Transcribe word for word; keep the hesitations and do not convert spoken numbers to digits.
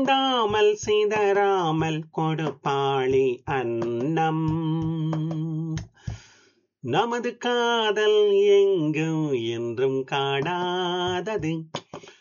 சிந்தாமல் சிதறாமல் கொடுப்பாளி அன்னம். நமது காதல் எங்கும் என்றும் காணாதது.